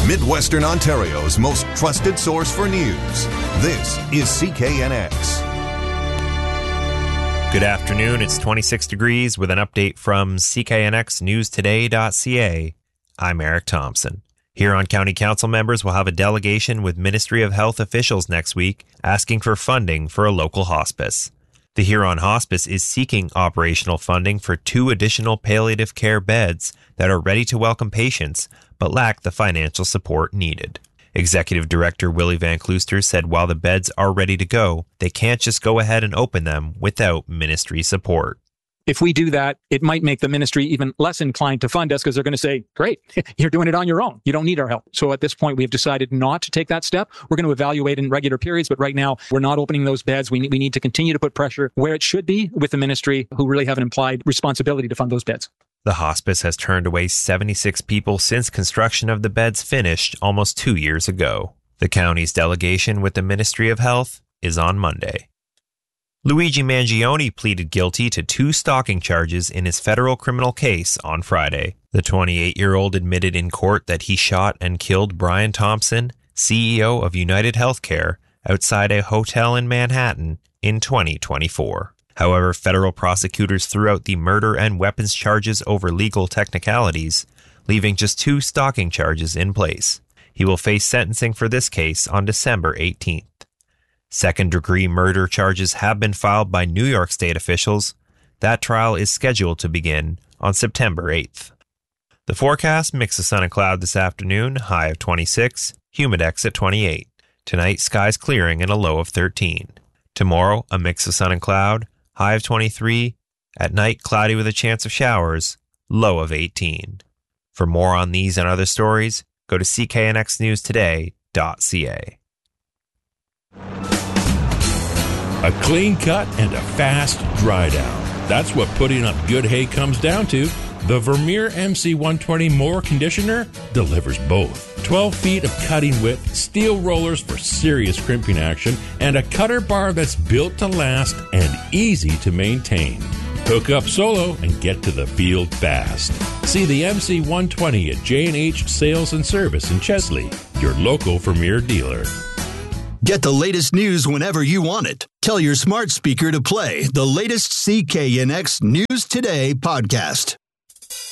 Midwestern Ontario's most trusted source for news. This is CKNX. Good afternoon. It's 26 degrees with an update from CKNXNewsToday.ca. I'm Eric Thompson. Huron County Council members will have a delegation with Ministry of Health officials next week asking for funding for a local hospice. The Huron Hospice is seeking operational funding for 2 additional palliative care beds that are ready to welcome patients but lack the financial support needed. Executive Director Willie Van Klooster said while the beds are ready to go, they can't just go ahead and open them without ministry support. If we do that, it might make the ministry even less inclined to fund us because they're going to say, great, you're doing it on your own. You don't need our help. So at this point, we have decided not to take that step. We're going to evaluate in regular periods, but right now, we're not opening those beds. We need to continue to put pressure where it should be with the ministry who really have an implied responsibility to fund those beds. The hospice has turned away 76 people since construction of the beds finished almost 2 years ago. The county's delegation with the Ministry of Health is on Monday. Luigi Mangione pleaded guilty to 2 stalking charges in his federal criminal case on Friday. The 28-year-old admitted in court that he shot and killed Brian Thompson, CEO of United Healthcare, outside a hotel in Manhattan in 2024. However, federal prosecutors threw out the murder and weapons charges over legal technicalities, leaving just 2 stalking charges in place. He will face sentencing for this case on December 18th. Second-degree murder charges have been filed by New York State officials. That trial is scheduled to begin on September 8th. The forecast, mix of sun and cloud this afternoon, high of 26, humidex at 28. Tonight, skies clearing and a low of 13. Tomorrow, a mix of sun and cloud, high of 23. At night, cloudy with a chance of showers, low of 18. For more on these and other stories, go to cknxnewstoday.ca. A clean cut and a fast dry down. That's what putting up good hay comes down to. The Vermeer MC120 Mower Conditioner delivers both. 12 feet of cutting width, steel rollers for serious crimping action, and a cutter bar that's built to last and easy to maintain. Hook up solo and get to the field fast. See the MC120 at J&H Sales and Service in Chesley, your local Vermeer dealer. Get the latest news whenever you want it. Tell your smart speaker to play the latest CKNX News Today podcast.